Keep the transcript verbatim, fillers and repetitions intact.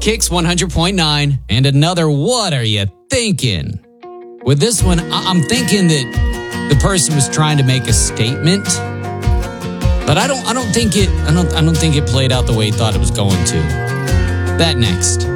Kicks one hundred point nine, and another What Are You Thinking? With this one, I- I'm thinking that the person was trying to make a statement, but I don't I don't think it I don't I don't think it played out the way he thought it was going to. That next.